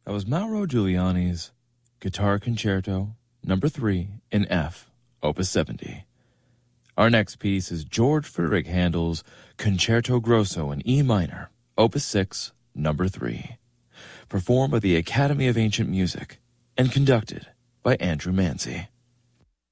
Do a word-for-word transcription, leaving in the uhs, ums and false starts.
That was Mauro Giuliani's Guitar Concerto number three in F, Opus seventy. Our next piece is George Frideric Handel's Concerto Grosso in E minor, Opus six, number three, performed by the Academy of Ancient Music and conducted by Andrew Mancy.